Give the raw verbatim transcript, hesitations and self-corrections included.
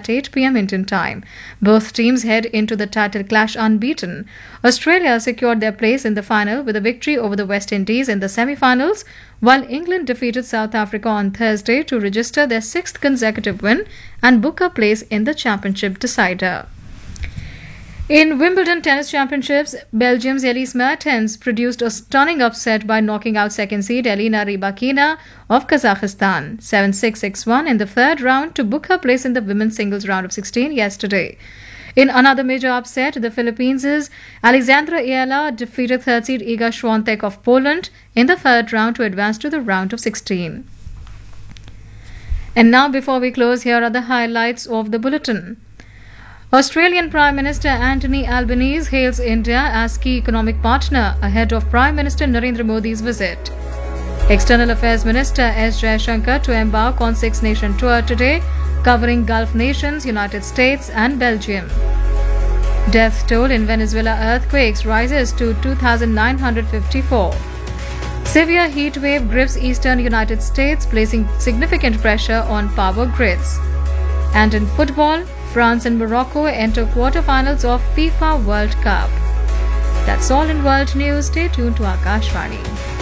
at eight p m Indian time. Both teams head into the title clash unbeaten. Australia secured their place in the final with a victory over the West Indies in the semi-finals, while England defeated South Africa on Thursday to register their sixth consecutive win and book a place in the championship decider. In Wimbledon Tennis Championships, Belgium's Elise Mertens produced a stunning upset by knocking out second seed Elena Rybakina of Kazakhstan seven six six one in the third round to book her place in the women's singles round of sixteen yesterday. In another major upset, the Philippines' Alexandra Ayala defeated third seed Iga Swiatek of Poland in the third round to advance to the round of sixteen. And now, before we close, here are the highlights of the bulletin. Australian Prime Minister Anthony Albanese hails India as key economic partner ahead of Prime Minister Narendra Modi's visit. External Affairs Minister S. Jaishankar to embark on six-nation tour today, covering Gulf nations, United States and Belgium. Death toll in Venezuela earthquakes rises to two thousand nine hundred fifty-four. Severe heat wave grips eastern United States, placing significant pressure on power grids. And in football, France and Morocco enter quarterfinals of FIFA World Cup. That's all in world news. Stay tuned to Akashvani.